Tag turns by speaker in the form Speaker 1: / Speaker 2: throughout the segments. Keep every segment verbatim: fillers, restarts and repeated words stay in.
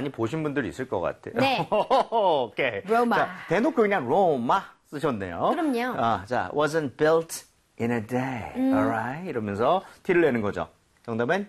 Speaker 1: 많이 보신 분들이 있을 것 같아요.
Speaker 2: 네.
Speaker 1: 오케이.
Speaker 2: 로마.
Speaker 1: 자, 대놓고 그냥 로마 쓰셨네요.
Speaker 2: 그럼요.
Speaker 1: 아, 자, wasn't built in a day.
Speaker 2: 음.
Speaker 1: Alright. 이러면서 티를 내는 거죠. 정답은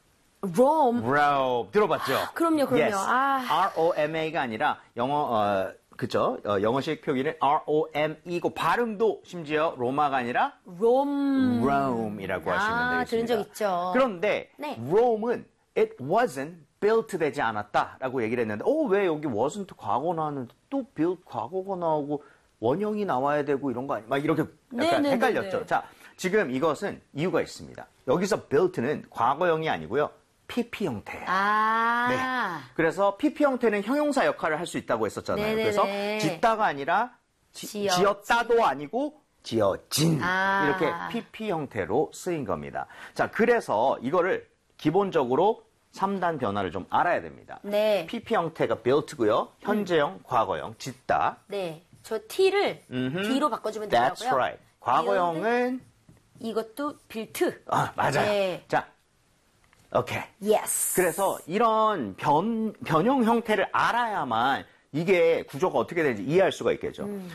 Speaker 2: Rome.
Speaker 1: Rome. 들어봤죠?
Speaker 2: 그럼요, 그럼요.
Speaker 1: Yes.
Speaker 2: 아.
Speaker 1: R-O-M-A가 아니라 영어, 어, 그쵸? 어, 영어식 표기는 R-O-M-E고 발음도 심지어 로마가 아니라
Speaker 2: Rome.
Speaker 1: Rome이라고
Speaker 2: 아,
Speaker 1: 하시면 되겠습니다.
Speaker 2: 들은 적 있죠.
Speaker 1: 그런데
Speaker 2: 네.
Speaker 1: Rome은 it wasn't built 되지 않았다라고 얘기를 했는데 어, 왜 여기 wasn't 과거 나왔는데 또 built 과거가 나오고 원형이 나와야 되고 이런 거 아니야? 막 이렇게 약간
Speaker 2: 네네네네.
Speaker 1: 헷갈렸죠. 자, 지금 이것은 이유가 있습니다. 여기서 built는 과거형이 아니고요. 피피 형태예요.
Speaker 2: 아.
Speaker 1: 네. 그래서 피피 형태는 형용사 역할을 할 수 있다고 했었잖아요.
Speaker 2: 네네네.
Speaker 1: 그래서 짓다가 아니라 지,
Speaker 2: 지어.
Speaker 1: 지었다도 아니고 지어진
Speaker 2: 아.
Speaker 1: 이렇게 피피 형태로 쓰인 겁니다. 자, 그래서 이거를 기본적으로 삼 단 변화를 좀 알아야 됩니다.
Speaker 2: 네.
Speaker 1: 피피 형태가 built고요. 현재형,
Speaker 2: 음.
Speaker 1: 과거형, 짓다.
Speaker 2: 네. 저 T를
Speaker 1: 음흠.
Speaker 2: D로 바꿔주면
Speaker 1: That's
Speaker 2: 되더라고요.
Speaker 1: right. 과거형은
Speaker 2: 이것도 built.
Speaker 1: 아, 맞아요.
Speaker 2: 네.
Speaker 1: 자, 오케이.
Speaker 2: Yes.
Speaker 1: 그래서 이런 변, 변형 형태를 알아야만 이게 구조가 어떻게 되는지 이해할 수가 있겠죠.
Speaker 2: 음.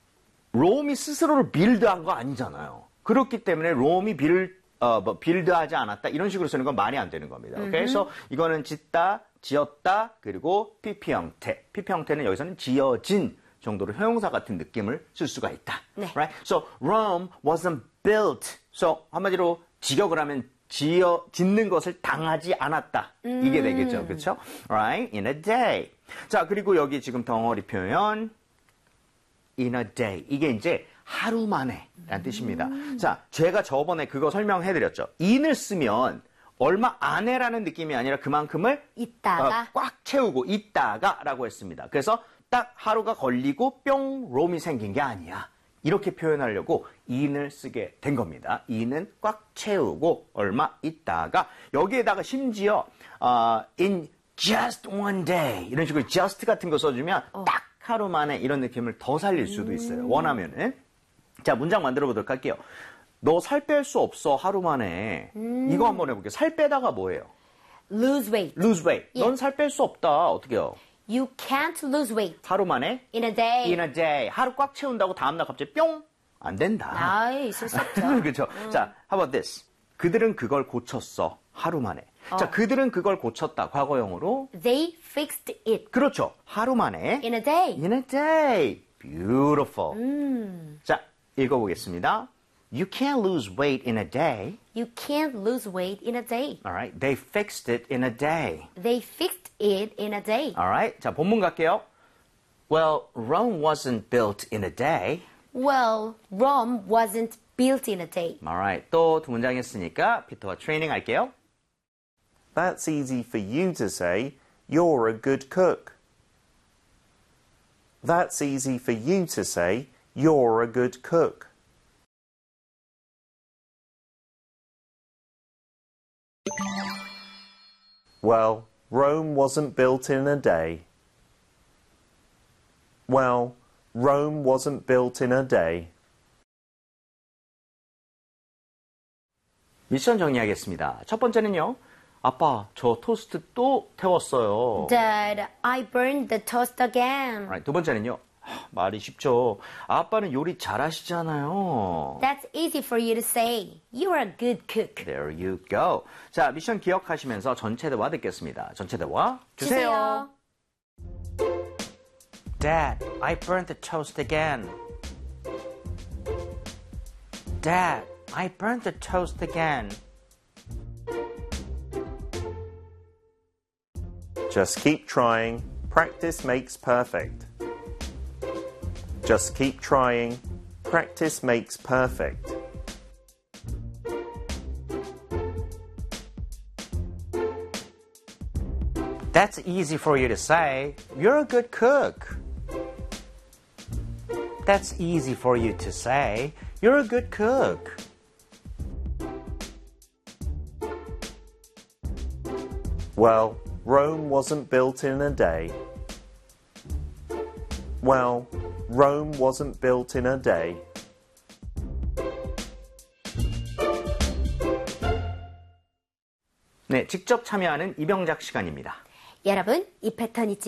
Speaker 1: 롬이 스스로를 빌드한 거 아니잖아요. 그렇기 때문에 롬이 빌, 어, 뭐, 빌드하지 않았다 이런 식으로 쓰는 건 말이 안 되는 겁니다. 오케이? 그래서 이거는 짓다, 지었다, 그리고 피피 형태. 피피 형태는 여기서는 지어진 정도로 형용사 같은 느낌을 쓸 수가 있다.
Speaker 2: 네.
Speaker 1: Right? So Rome wasn't built. So 한마디로 직역을 하면 지어 짓는 것을 당하지 않았다.
Speaker 2: 음.
Speaker 1: 이게 되겠죠. 그렇죠? Right? In a day. 자, 그리고 여기 지금 덩어리 표현 in a day. 이게 이제 하루 만에 라는 뜻입니다.
Speaker 2: 음.
Speaker 1: 자, 제가 저번에 그거 설명해 드렸죠. in을 쓰면 얼마 안에라는 느낌이 아니라 그만큼을
Speaker 2: 있다가
Speaker 1: 어, 꽉 채우고 있다가라고 했습니다. 그래서 딱 하루가 걸리고 뿅 롬이 생긴 게 아니야. 이렇게 표현하려고 in을 쓰게 된 겁니다. in은 꽉 채우고 얼마 있다가 여기에다가 심지어 어, in just one day 이런 식으로 just 같은 거 써주면
Speaker 2: 어.
Speaker 1: 딱 하루 만에 이런 느낌을 더 살릴 수도 있어요. 원하면은. 자, 문장 만들어 보도록 할게요. 너 살 뺄 수 없어 하루 만에.
Speaker 2: 음.
Speaker 1: 이거 한번 해볼게요. 살 빼다가 뭐예요?
Speaker 2: lose weight.
Speaker 1: lose weight.
Speaker 2: 예.
Speaker 1: 넌 살 뺄 수 없다. 어떻게 해요?
Speaker 2: You can't lose weight
Speaker 1: 하루 만에
Speaker 2: in a day.
Speaker 1: in a day. 하루 꽉 채운다고 다음날 갑자기 뿅! 안 된다.
Speaker 2: 아, 있을 수 없죠.
Speaker 1: 그렇죠. 자, how about this? 그들은 그걸 고쳤어. 하루 만에.
Speaker 2: 어.
Speaker 1: 자, 그들은 그걸 고쳤다. 과거형으로.
Speaker 2: They fixed it
Speaker 1: 그렇죠. 하루 만에.
Speaker 2: in a day.
Speaker 1: In a day. Beautiful.
Speaker 2: 음.
Speaker 1: 자, 읽어보겠습니다. You can't lose weight in a day.
Speaker 2: You can't lose weight in a day.
Speaker 1: All right. They fixed it in a day.
Speaker 2: They fixed it in a day.
Speaker 1: All right. 자, 본문 갈게요. Well, Rome wasn't built in a day.
Speaker 2: Well, Rome wasn't built in a day.
Speaker 1: All right. 또 두 문장 했으니까 피터와 트레이닝 할게요.
Speaker 3: That's easy for you to say. You're a good cook. That's easy for you to say. You're a good cook. Well, Rome wasn't built in a day. Well, Rome wasn't built in a day.
Speaker 1: 미션 정리하겠습니다. 첫 번째는요. 아빠, 저 토스트 또 태웠어요.
Speaker 2: Dad, I burned the toast again.
Speaker 1: Alright, 두 번째는요. 하, 말이 쉽죠. 아빠는 요리 잘하시잖아요.
Speaker 2: That's easy for you to say. You're a good cook.
Speaker 1: There you go. 자, 미션 기억하시면서 전체 대화 듣겠습니다. 전체 대화 주세요. Dad, I burned the toast again. Dad, I burned the toast again.
Speaker 3: Just keep trying. Practice makes perfect. Just keep trying. Practice makes perfect.
Speaker 1: That's easy for you to say. You're a good cook. That's easy for you to say. You're a good cook.
Speaker 3: Well, Rome wasn't built in a day. Well, Rome wasn't built in a day.
Speaker 1: 네, 직접 참여하는 이병작 시간입니다.
Speaker 2: 여러분, 이 패턴 잊지